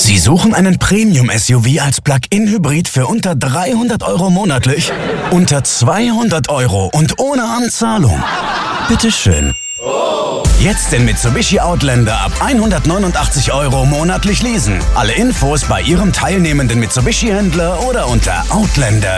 Sie suchen einen Premium-SUV als Plug-in-Hybrid für unter 300 € monatlich? Unter 200 € und ohne Anzahlung? Bitteschön. Jetzt den Mitsubishi Outlander ab 189 € monatlich leasen. Alle Infos bei Ihrem teilnehmenden Mitsubishi-Händler oder unter outlander.at.